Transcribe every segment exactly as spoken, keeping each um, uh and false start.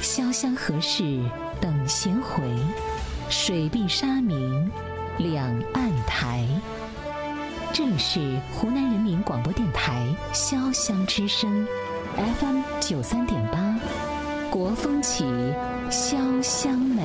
潇湘何事等闲回，水碧沙明两岸台。这里是湖南人民广播电台潇湘之声 F M 九三点八，国风起，潇湘美。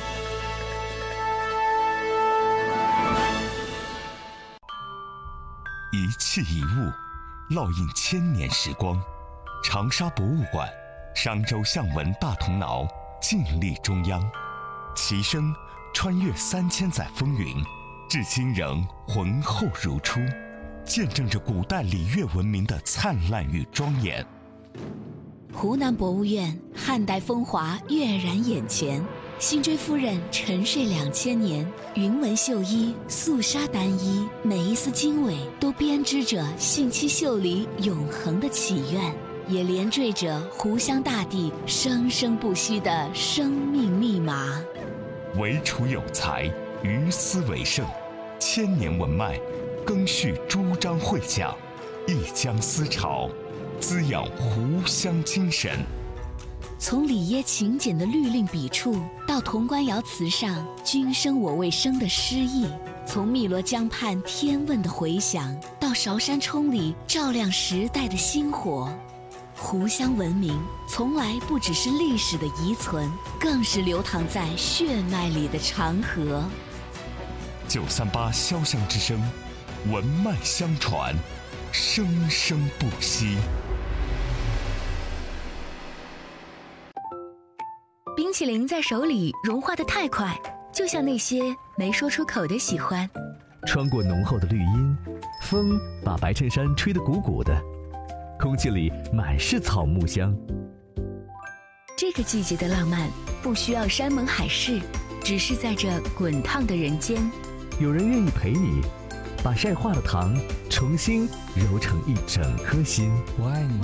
一器一物，烙印千年时光。长沙博物馆、商周象纹大铜挠静立中央，其声穿越三千载风云，至今仍浑厚如初，见证着古代礼乐文明的灿烂与庄严。 湖南博物院汉代风华跃然眼前，辛追夫人沉睡两千年，云纹绣衣、素纱单衣，每一丝经纬都编织着信息秀里永恒的祈愿，也连缀着湖湘大地生生不息的生命密码。 惟楚有才，于斯为盛，千年文脉更续诸章会讲，一江思潮，滋养湖湘精神。 从里耶勤俭的律令笔触，到潼关窑瓷上君生我未生的诗意；从汨罗江畔天问的回响，到韶山冲里照亮时代的星火。湖湘文明从来不只是历史的遗存，更是流淌在血脉里的长河。 九三八潇湘之声，文脉相传，生生不息。 冰淇淋在手里融化得太快，就像那些没说出口的喜欢。 穿过浓厚的绿荫，风把白衬衫吹得鼓鼓的，空气里满是草木香。 这个季节的浪漫不需要山盟海誓，只是在这滚烫的人间， 有人愿意陪你，把晒化的糖重新揉成一整颗心。 我爱你，